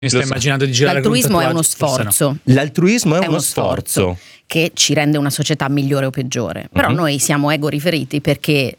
Mi sto immaginando di girare l'altruismo con un è uno tatuaggio, sforzo. no. L'altruismo è uno sforzo che ci rende una società migliore o peggiore. Però noi siamo ego riferiti perché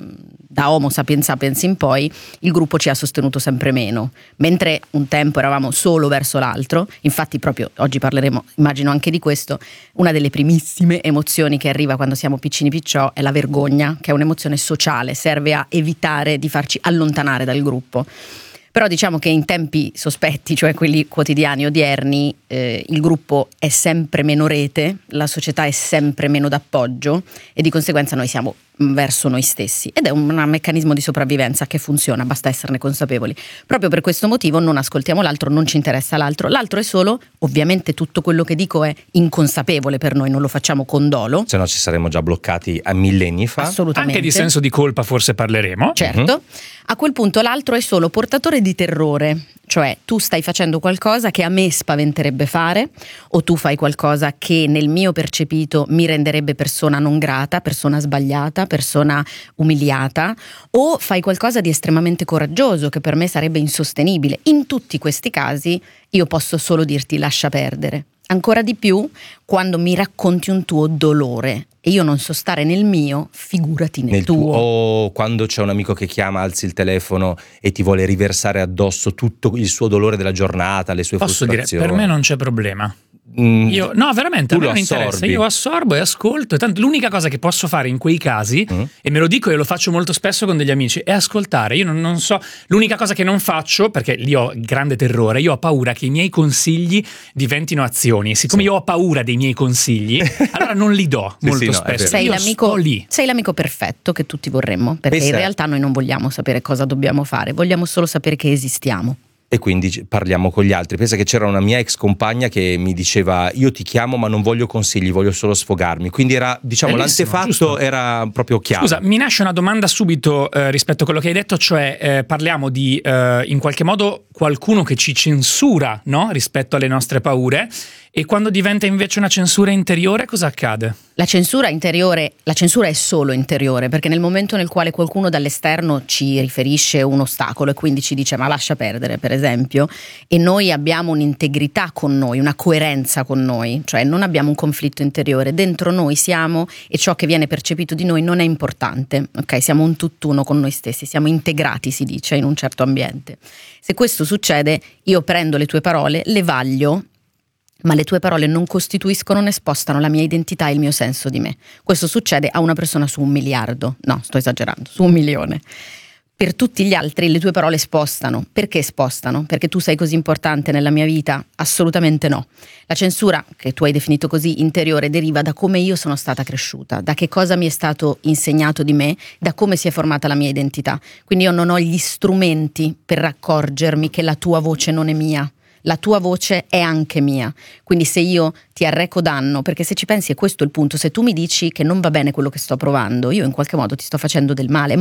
da Homo sapiens sapiens in poi il gruppo ci ha sostenuto sempre meno, mentre un tempo eravamo solo verso l'altro. Infatti proprio oggi parleremo, immagino, anche di questo. Una delle primissime emozioni che arriva quando siamo piccini picciò è la vergogna, che è un'emozione sociale, serve a evitare di farci allontanare dal gruppo. Però diciamo che in tempi sospetti, cioè quelli quotidiani odierni, il gruppo è sempre meno rete, la società è sempre meno d'appoggio e di conseguenza noi siamo verso noi stessi, ed è un meccanismo di sopravvivenza che funziona, basta esserne consapevoli. Proprio per questo motivo non ascoltiamo l'altro, non ci interessa l'altro è solo, ovviamente tutto quello che dico è inconsapevole per noi, non lo facciamo con dolo, se no ci saremmo già bloccati a millenni fa. Assolutamente. Anche di senso di colpa forse parleremo. Certo. A quel punto l'altro è solo portatore di terrore, cioè tu stai facendo qualcosa che a me spaventerebbe fare, o tu fai qualcosa che nel mio percepito mi renderebbe persona non grata, persona sbagliata, persona umiliata, o fai qualcosa di estremamente coraggioso che per me sarebbe insostenibile. In tutti questi casi io posso solo dirti lascia perdere. Ancora di più quando mi racconti un tuo dolore e io non so stare nel mio, figurati nel tuo. O quando c'è un amico che chiama, alzi il telefono e ti vuole riversare addosso tutto il suo dolore della giornata, le sue frustrazioni. Posso dire, per me non c'è problema. Io, no, veramente, a me non interessa. Io assorbo e ascolto. E tanto l'unica cosa che posso fare in quei casi, e me lo dico e lo faccio molto spesso con degli amici, è ascoltare. Io non so, l'unica cosa che non faccio, perché lì ho grande terrore, io ho paura che i miei consigli diventino azioni. Siccome io ho paura dei miei consigli, allora non li do molto spesso. Sei l'amico perfetto che tutti vorremmo, perché in realtà noi non vogliamo sapere cosa dobbiamo fare, vogliamo solo sapere che esistiamo. E quindi parliamo con gli altri. Pensa che c'era una mia ex compagna che mi diceva: io ti chiamo ma non voglio consigli, voglio solo sfogarmi. Quindi era, diciamo, l'antefatto giusto. Era proprio chiaro. Scusa, mi nasce una domanda subito rispetto a quello che hai detto, cioè parliamo di in qualche modo qualcuno che ci censura, no? Rispetto alle nostre paure, e quando diventa invece una censura interiore cosa accade? La censura è solo interiore, perché nel momento nel quale qualcuno dall'esterno ci riferisce un ostacolo e quindi ci dice ma lascia perdere, per esempio, e noi abbiamo un'integrità con noi, una coerenza con noi, cioè non abbiamo un conflitto interiore, dentro noi siamo, e ciò che viene percepito di noi non è importante, ok? Siamo un tutt'uno con noi stessi, siamo integrati, si dice, in un certo ambiente. Se questo succede, io prendo le tue parole, le vaglio, ma le tue parole non costituiscono né spostano la mia identità e il mio senso di me. Questo succede a una persona su 1 miliardo, no, sto esagerando, su 1 milione. Per tutti gli altri le tue parole spostano. Perché spostano? Perché tu sei così importante nella mia vita? Assolutamente no. La censura, che tu hai definito così interiore, deriva da come io sono stata cresciuta, da che cosa mi è stato insegnato di me, da come si è formata la mia identità. Quindi io non ho gli strumenti per accorgermi che la tua voce non è mia. La tua voce è anche mia, quindi se io ti arreco danno, perché se ci pensi è questo il punto, se tu mi dici che non va bene quello che sto provando, io in qualche modo ti sto facendo del male,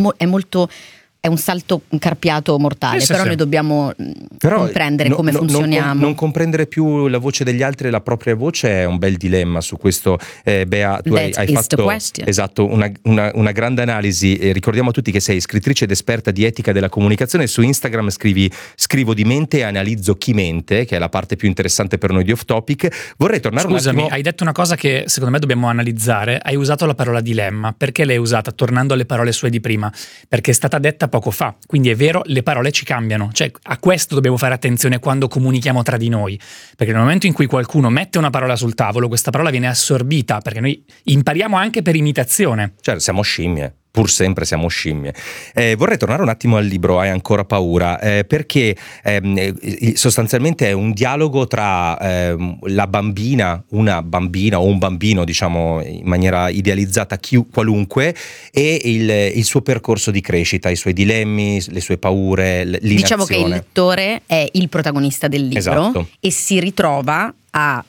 è un salto carpiato mortale, però noi dobbiamo comprendere come funzioniamo. Non comprendere più la voce degli altri e la propria voce è un bel dilemma. Su questo Bea, tu hai fatto una grande analisi. Ricordiamo a tutti che sei scrittrice ed esperta di etica della comunicazione. Su Instagram scrivo di mente e analizzo chi mente, che è la parte più interessante per noi di Off Topic. Vorrei tornare un attimo. Hai detto una cosa che secondo me dobbiamo analizzare. Hai usato la parola dilemma. Perché l'hai usata? Tornando alle parole sue di prima, perché è stata detta poco fa, quindi è vero, le parole ci cambiano, cioè a questo dobbiamo fare attenzione quando comunichiamo tra di noi, perché nel momento in cui qualcuno mette una parola sul tavolo, questa parola viene assorbita, perché noi impariamo anche per imitazione. Cioè siamo scimmie. Pur sempre siamo scimmie. Vorrei tornare un attimo al libro Hai ancora paura, perché sostanzialmente è un dialogo tra la bambina, una bambina o un bambino, diciamo in maniera idealizzata, qualunque, e il suo percorso di crescita, i suoi dilemmi, le sue paure, l'inazione. Diciamo che il lettore è il protagonista del libro, esatto, e si ritrova a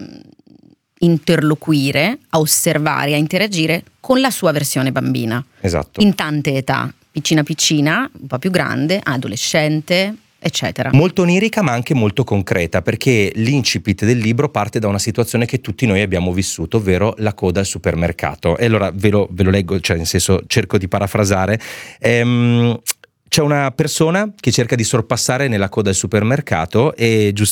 interloquire, a osservare, a interagire con la sua versione bambina. Esatto. In tante età, piccina, un po' più grande, adolescente, eccetera. Molto onirica ma anche molto concreta, perché l'incipit del libro parte da una situazione che tutti noi abbiamo vissuto, ovvero la coda al supermercato. E allora ve lo leggo, cioè nel senso cerco di parafrasare. c'è una persona che cerca di sorpassare nella coda del supermercato e